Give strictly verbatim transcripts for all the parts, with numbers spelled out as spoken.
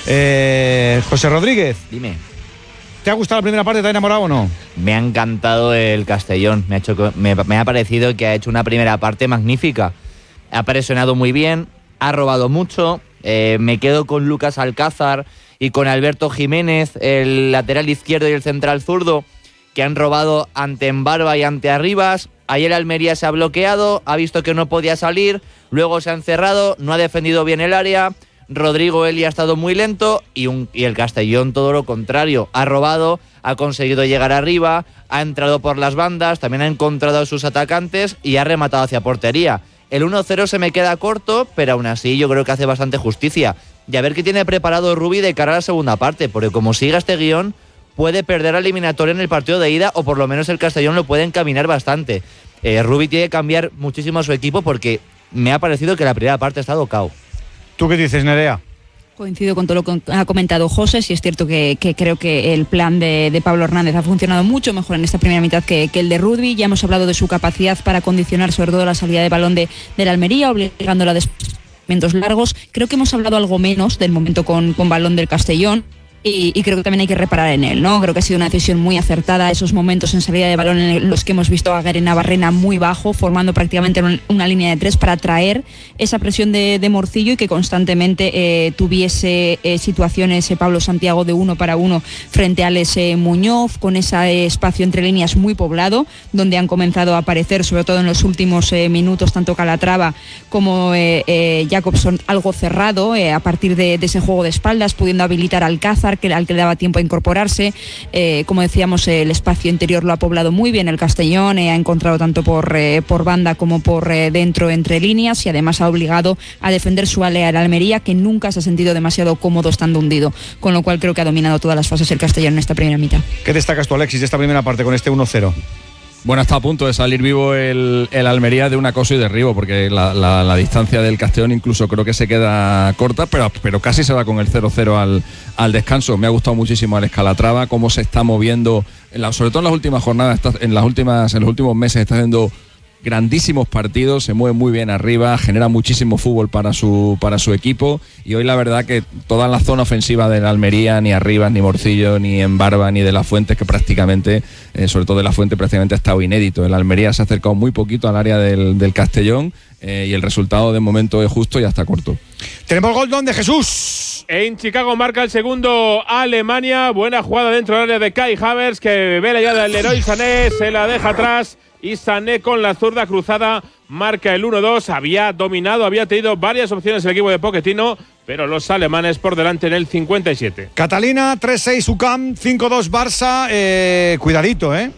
Eh, José Rodríguez. Dime. ¿Te ha gustado la primera parte? ¿Te ha enamorado o no? Me ha encantado el Castellón. Me ha, hecho, me, me ha parecido que ha hecho una primera parte magnífica. Ha presionado muy bien, ha robado mucho. Eh, me quedo con Lucas Alcázar y con Alberto Jiménez, el lateral izquierdo y el central zurdo, que han robado ante Embarba y ante Arribas. Ayer Almería se ha bloqueado, ha visto que no podía salir, luego se ha encerrado, no ha defendido bien el área. Rodrigo Eli ha estado muy lento y, un, y el Castellón todo lo contrario. Ha robado, ha conseguido llegar arriba, ha entrado por las bandas, también ha encontrado a sus atacantes y ha rematado hacia portería. El uno cero se me queda corto, pero aún así yo creo que hace bastante justicia. Y a ver qué tiene preparado Rubi de cara a la segunda parte, porque como siga este guión, puede perder la eliminatoria en el partido de ida, o por lo menos el Castellón lo puede encaminar bastante. Eh, Rubi tiene que cambiar muchísimo a su equipo porque me ha parecido que la primera parte ha estado cao. ¿Tú qué dices, Nerea? Coincido con todo lo que ha comentado José. Sí es cierto que, que creo que el plan de, de Pablo Hernández ha funcionado mucho mejor en esta primera mitad que, que el de Rubi. Ya hemos hablado de su capacidad para condicionar sobre todo la salida de balón de, de la Almería, obligándola a desplazamientos largos. Creo que hemos hablado algo menos del momento con, con balón del Castellón. Y, y creo que también hay que reparar en él, ¿no? Creo que ha sido una decisión muy acertada, esos momentos en salida de balón en los que hemos visto a Garena Barrena muy bajo, formando prácticamente una línea de tres para atraer esa presión de, de Morcillo y que constantemente eh, tuviese eh, situaciones eh, Pablo Santiago de uno para uno frente a Alex eh, Muñoz, con ese eh, espacio entre líneas muy poblado, donde han comenzado a aparecer, sobre todo en los últimos eh, minutos, tanto Calatrava como eh, eh, Jacobson algo cerrado, eh, a partir de, de ese juego de espaldas, pudiendo habilitar a Alcázar, que al que le daba tiempo a incorporarse. Eh, como decíamos, el espacio interior lo ha poblado muy bien el Castellón, eh, ha encontrado tanto por, eh, por banda como por eh, dentro entre líneas, y además ha obligado a defender su área al Almería, que nunca se ha sentido demasiado cómodo estando hundido, con lo cual creo que ha dominado todas las fases el Castellón en esta primera mitad. ¿Qué destacas tú, Alexis, de esta primera parte con este uno cero? Bueno, está a punto de salir vivo el, el Almería de un acoso y derribo, porque la, la, la distancia del Castellón incluso creo que se queda corta, pero, pero casi se va con el cero cero al, al descanso. Me ha gustado muchísimo el Calatrava, cómo se está moviendo, en la, sobre todo en las últimas jornadas, está, en, las últimas, en los últimos meses está haciendo grandísimos partidos, se mueve muy bien arriba, genera muchísimo fútbol para su para su equipo, y hoy la verdad que toda la zona ofensiva de la Almería, ni Arribas, ni Morcillo, ni Embarba, ni de la Fuente, que prácticamente, eh, sobre todo de la Fuente, prácticamente ha estado inédito. El Almería se ha acercado muy poquito al área del, del Castellón, eh, y el resultado de momento es justo y hasta corto. Tenemos gol de Jesús. En Chicago marca el segundo Alemania. Buena jugada dentro del área de Kai Havertz, que ve la llave del Leroy Sané, se la deja atrás. Y Sané con la zurda cruzada marca el uno dos. Había dominado, había tenido varias opciones el equipo de Pochettino, pero los alemanes por delante en el cincuenta y siete. Catalina, tres seis U C A M, cinco dos Barça. Eh, cuidadito, ¿eh?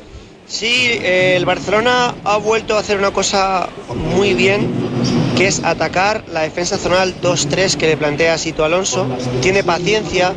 Sí, eh, el Barcelona ha vuelto a hacer una cosa muy bien, que es atacar la defensa zonal dos tres que le plantea Sito Alonso. Tiene paciencia,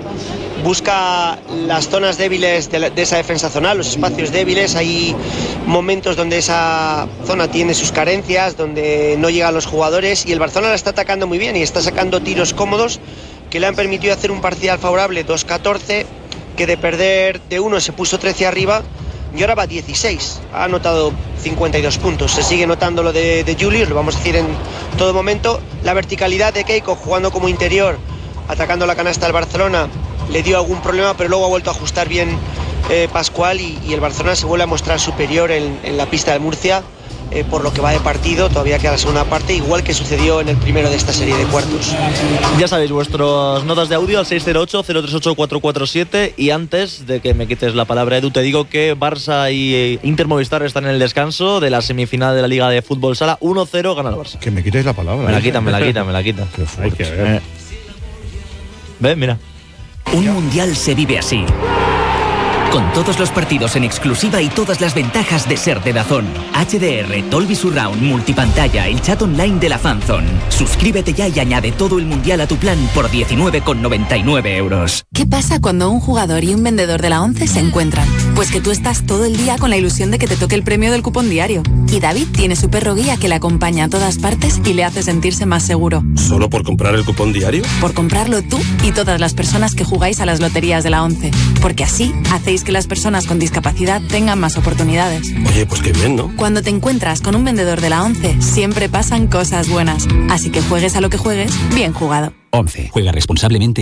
busca las zonas débiles de, la, de esa defensa zonal, los espacios débiles. Hay momentos donde esa zona tiene sus carencias, donde no llegan los jugadores, y el Barcelona la está atacando muy bien y está sacando tiros cómodos que le han permitido hacer un parcial favorable dos catorce, que de perder de uno se puso trece arriba y ahora va dieciséis, ha anotado cincuenta y dos puntos. Se sigue notando lo de, de Julius, lo vamos a decir en todo momento. La verticalidad de Keiko jugando como interior, atacando la canasta del Barcelona, le dio algún problema, pero luego ha vuelto a ajustar bien eh, Pascual, y, y el Barcelona se vuelve a mostrar superior en, en la pista de Murcia, eh, por lo que va de partido. Todavía queda la segunda parte, igual que sucedió en el primero de esta serie de cuartos. Ya sabéis, vuestras notas de audio al seis cero ocho, cero tres ocho, cuatro cuatro siete. Y antes de que me quites la palabra, Edu, te digo que Barça y Inter Movistar están en el descanso de la semifinal de la Liga de Fútbol Sala. uno cero gana el Barça. Que me quites la palabra. Me la quita, me la quita, me la quita. Qué fuerte. Hay que ver. Eh. Ve, mira. Un mundial se vive así, con todos los partidos en exclusiva y todas las ventajas de ser de DAZN. H D R, Dolby Surround, multipantalla, el chat online de la Fanzone. Suscríbete ya y añade todo el mundial a tu plan por diecinueve con noventa y nueve euros. ¿Qué pasa cuando un jugador y un vendedor de la ONCE se encuentran? Pues que tú estás todo el día con la ilusión de que te toque el premio del cupón diario. Y David tiene su perro guía que le acompaña a todas partes y le hace sentirse más seguro. ¿Solo por comprar el cupón diario? Por comprarlo tú y todas las personas que jugáis a las loterías de la ONCE. Porque así hacéis que las personas con discapacidad tengan más oportunidades. Oye, pues qué bien, ¿no? Cuando te encuentras con un vendedor de la ONCE, siempre pasan cosas buenas. Así que juegues a lo que juegues, bien jugado. ONCE. Juega responsablemente.